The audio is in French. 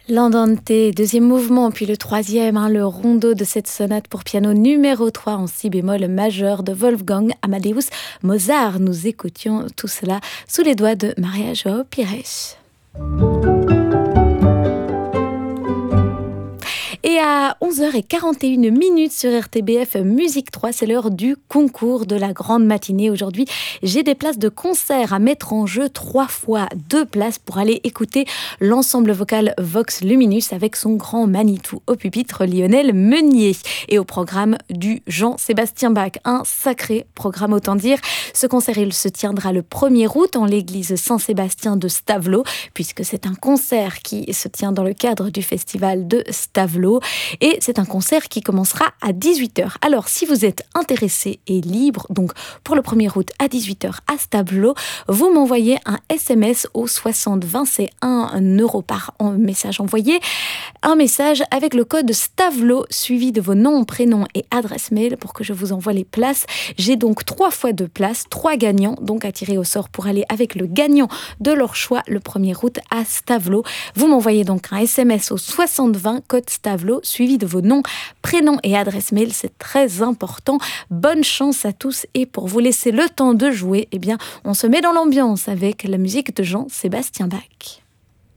L'Andante, deuxième mouvement, puis le troisième, le rondo de cette sonate pour piano numéro 3 en si bémol majeur de Wolfgang Amadeus Mozart. Nous écoutions tout cela sous les doigts de Maria João Pires. Et à 11h41 sur RTBF Musique 3, c'est l'heure du concours de la grande matinée. Aujourd'hui, j'ai des places de concert à mettre en jeu, 3 fois 2 places pour aller écouter l'ensemble vocal Vox Luminus avec son grand Manitou au pupitre Lionel Meunier. Et au programme du Jean-Sébastien Bach, un sacré programme autant dire. Ce concert, il se tiendra le 1er août en l'église Saint-Sébastien de Stavelot, puisque c'est un concert qui se tient dans le cadre du festival de Stavelot. Et c'est un concert qui commencera à 18h. Alors, si vous êtes intéressé et libre, donc pour le 1er août à 18h à Stavelot, vous m'envoyez un SMS au 60 20, c'est 1 euro par message envoyé. Un message avec le code Stavelot suivi de vos noms, prénoms et adresse mail pour que je vous envoie les places. J'ai donc 3 fois 2 places, 3 gagnants, donc à tirer au sort pour aller avec le gagnant de leur choix le 1er août à Stavelot. Vous m'envoyez donc un SMS au 60 20, code Stavelot, suivi de vos noms, prénoms et adresse mail, c'est très important. Bonne chance à tous et pour vous laisser le temps de jouer, on se met dans l'ambiance avec la musique de Jean-Sébastien Bach.